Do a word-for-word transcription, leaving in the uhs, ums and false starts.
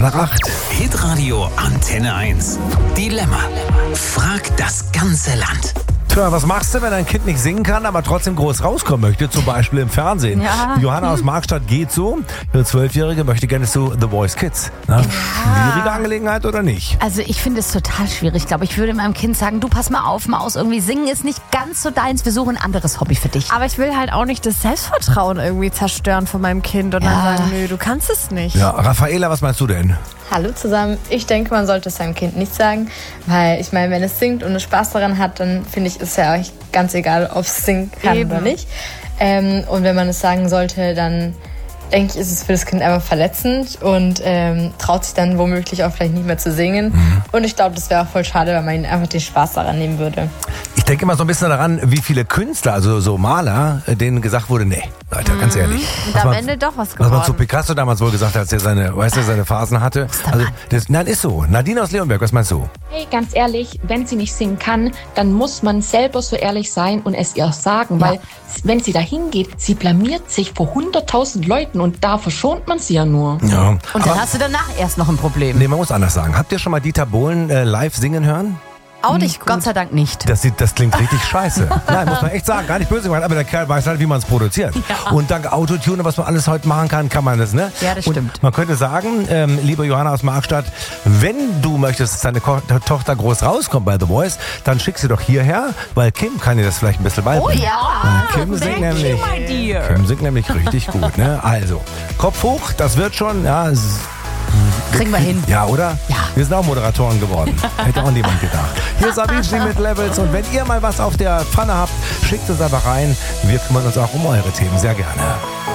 nach acht. Hitradio Antenne eins. Dilemma. Frag das ganze Land. Tja, was machst du, wenn dein Kind nicht singen kann, aber trotzdem groß rauskommen möchte, zum Beispiel im Fernsehen? Ja. Johanna aus Markstadt geht so. Ihre Zwölfjährige möchte gerne zu The Voice Kids. Na, ja. Schwierige Angelegenheit oder nicht? Also ich finde es total schwierig. Ich glaube, ich würde meinem Kind sagen, du pass mal auf, Maus, irgendwie singen ist nicht ganz so deins. Wir suchen ein anderes Hobby für dich. Aber ich will halt auch nicht das Selbstvertrauen irgendwie zerstören von meinem Kind und Ja. dann sagen, nö, du kannst es nicht. Ja, Raffaela, was meinst du denn? Hallo zusammen. Ich denke, man sollte es seinem Kind nicht sagen, weil ich meine, wenn es singt und es Spaß daran hat, dann finde ich, ist ja euch ganz egal, ob es singen kann Eben. oder nicht. Ähm, und wenn man es sagen sollte, dann denke ich, ist es für das Kind einfach verletzend und ähm, traut sich dann womöglich auch vielleicht nicht mehr zu singen. Mhm. Und ich glaube, das wäre auch voll schade, wenn man ihn einfach den Spaß daran nehmen würde. Ich denke immer so ein bisschen daran, wie viele Künstler, also so Maler, denen gesagt wurde, nee, Leute, ganz ehrlich. Und Was am man- Ende doch was Was geworden. man zu Picasso damals wohl gesagt hat, als er seine, weißt du, seine Phasen hatte. Also, das, nein, ist so. Nadine aus Leonberg, was meinst du? Hey, ganz ehrlich, wenn sie nicht singen kann, dann muss man selber so ehrlich sein und es ihr sagen, weil wenn sie da hingeht, sie blamiert sich vor hunderttausend Leuten und da verschont man sie ja nur. Ja. Und dann Aber, hast du danach erst noch ein Problem. nee, man muss anders sagen. Habt ihr schon mal Dieter Bohlen äh, live singen hören? Auch nicht, Gott sei Dank nicht. Das, sieht, das klingt richtig scheiße. Nein, muss man echt sagen. Gar nicht böse gemeint, aber der Kerl weiß halt, wie man es produziert. Und dank Autotune, was man alles heute machen kann, kann man das, ne? Ja, das Und stimmt. man könnte sagen, ähm, liebe Johanna aus Markstadt, wenn du möchtest, dass deine Ko Tochter groß rauskommt bei The Voice, dann schick sie doch hierher, weil Kim kann dir das vielleicht ein bisschen beibringen. Oh ja. Weil Kim singt nämlich, Kim singt nämlich richtig gut, ne? Also, Kopf hoch, das wird schon, ja, s- Kriegen wir hin. ja, oder? Ja. Wir sind auch Moderatoren geworden. Hätte auch niemand gedacht. Hier ist Avicii mit Levels. Und wenn ihr mal was auf der Pfanne habt, schickt es einfach rein. Wir kümmern uns auch um eure Themen sehr gerne.